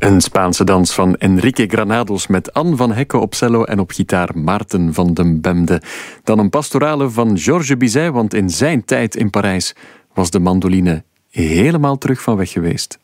Een Spaanse dans van Enrique Granados met Anne van Hekke op cello en op gitaar Maarten van den Bemde. Dan een pastorale van Georges Bizet, want in zijn tijd in Parijs was de mandoline helemaal terug van weg geweest.